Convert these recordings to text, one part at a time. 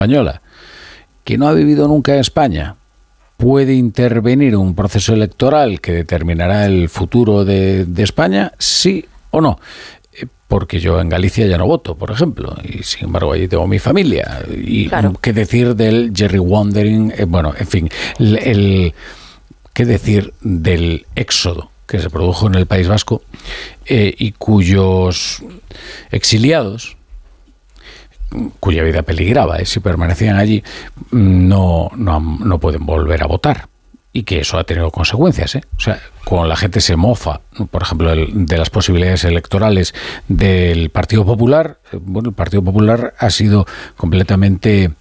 española, que no ha vivido nunca en España, puede intervenir en un proceso electoral que determinará el futuro de España, sí o no. Porque yo en Galicia ya no voto, por ejemplo, y sin embargo allí tengo mi familia. Y claro, qué decir del gerrymandering, bueno, en fin, qué decir del éxodo que se produjo en el País Vasco y cuyos exiliados, cuya vida peligraba si permanecían allí, no pueden volver a votar. Y que eso ha tenido consecuencias, O sea, cuando la gente se mofa, por ejemplo, de las posibilidades electorales del Partido Popular, bueno, el Partido Popular ha sido completamente...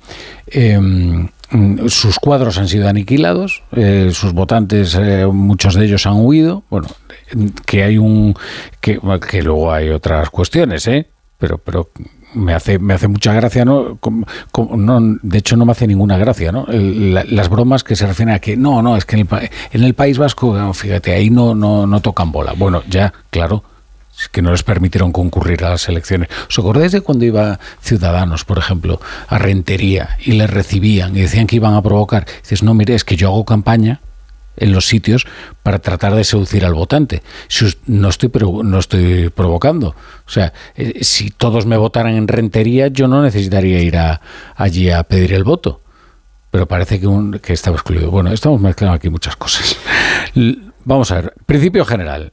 sus cuadros han sido aniquilados, sus votantes, muchos de ellos han huido, bueno, que hay que luego hay otras cuestiones, pero me hace mucha gracia, ¿no? De hecho, no me hace ninguna gracia, ¿no? Las bromas que se refieren a que no, es que en el País Vasco, fíjate, ahí no tocan bola. Bueno, ya, claro, es que no les permitieron concurrir a las elecciones. ¿Os acordáis de cuando iba Ciudadanos, por ejemplo, a Rentería y les recibían y decían que iban a provocar? Dices, no, mire, es que yo hago campaña en los sitios para tratar de seducir al votante. No estoy provocando. O sea, si todos me votaran en Rentería, yo no necesitaría ir allí a pedir el voto. Pero parece que estaba excluido. Bueno, estamos mezclando aquí muchas cosas. Vamos a ver. Principio general.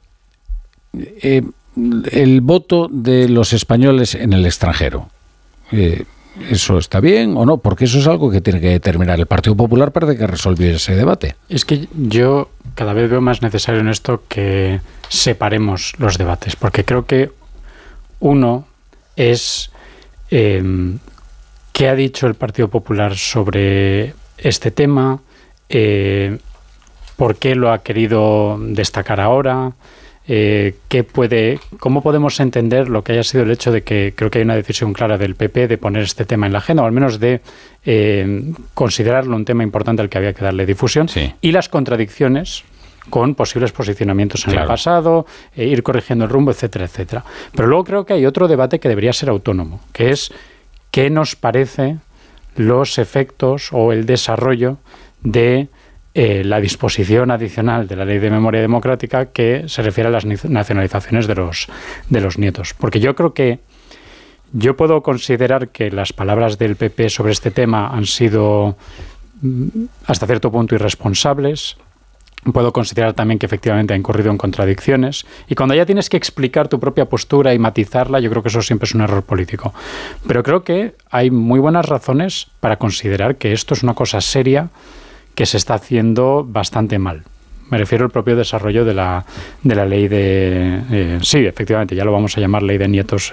El voto de los españoles en el extranjero. ¿Eso está bien o no? Porque eso es algo que tiene que determinar. El Partido Popular parece que resolvió ese debate. Es que yo cada vez veo más necesario en esto que separemos los debates, porque creo que uno es qué ha dicho el Partido Popular sobre este tema, por qué lo ha querido destacar ahora, ¿cómo podemos entender lo que haya sido el hecho de que creo que hay una decisión clara del PP de poner este tema en la agenda, o al menos de considerarlo un tema importante al que había que darle difusión, sí, y las contradicciones con posibles posicionamientos en el pasado, ir corrigiendo el rumbo, etcétera, etcétera. Pero luego creo que hay otro debate que debería ser autónomo, que es qué nos parece los efectos o el desarrollo de la disposición adicional de la Ley de Memoria Democrática que se refiere a las nacionalizaciones de los nietos. Porque yo creo que yo puedo considerar que las palabras del PP sobre este tema han sido hasta cierto punto irresponsables. Puedo considerar también que efectivamente ha incurrido en contradicciones. Y cuando ya tienes que explicar tu propia postura y matizarla, yo creo que eso siempre es un error político. Pero creo que hay muy buenas razones para considerar que esto es una cosa seria que se está haciendo bastante mal. Me refiero al propio desarrollo de la ley de... sí, efectivamente, ya lo vamos a llamar ley de nietos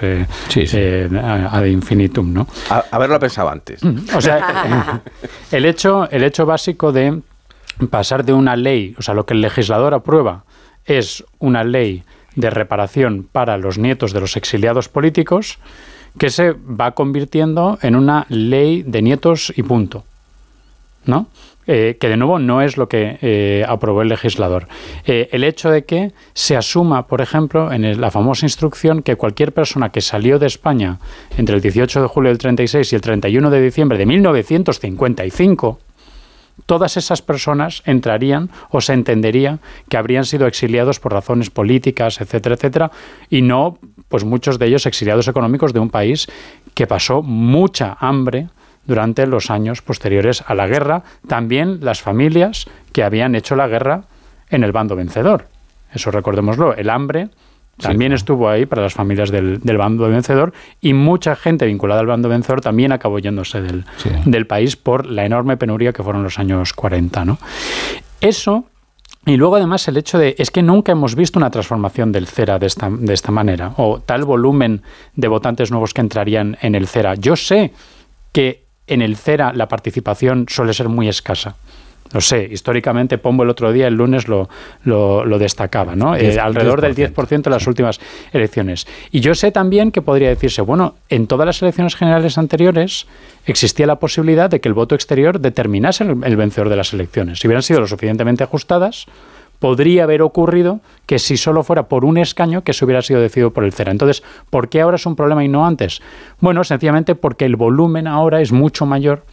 ad infinitum, ¿no? Haberlo pensado antes. O sea, el hecho básico de pasar de una ley, o sea, lo que el legislador aprueba es una ley de reparación para los nietos de los exiliados políticos que se va convirtiendo en una ley de nietos y punto, ¿no? Que de nuevo no es lo que aprobó el legislador. El hecho de que se asuma, por ejemplo, en la famosa instrucción que cualquier persona que salió de España entre el 18 de julio del 36 y el 31 de diciembre de 1955, todas esas personas entrarían o se entendería que habrían sido exiliados por razones políticas, etcétera, etcétera, y no, pues muchos de ellos exiliados económicos de un país que pasó mucha hambre durante los años posteriores a la guerra, también las familias que habían hecho la guerra en el bando vencedor. Eso recordémoslo, el hambre también estuvo ahí para las familias del bando vencedor y mucha gente vinculada al bando vencedor también acabó yéndose del país por la enorme penuria que fueron los años 40, ¿no? Eso, y luego además el hecho de, es que nunca hemos visto una transformación del CERA de esta manera, o tal volumen de votantes nuevos que entrarían en el CERA. Yo sé que en el CERA la participación suele ser muy escasa. Lo sé, históricamente Pombo el otro día, el lunes, lo destacaba, ¿no? Alrededor del 10% en las últimas elecciones. Y yo sé también que podría decirse, bueno, en todas las elecciones generales anteriores existía la posibilidad de que el voto exterior determinase el vencedor de las elecciones. Si hubieran sido lo suficientemente ajustadas, podría haber ocurrido que si solo fuera por un escaño que se hubiera sido decidido por el CERA. Entonces, ¿por qué ahora es un problema y no antes? Bueno, sencillamente porque el volumen ahora es mucho mayor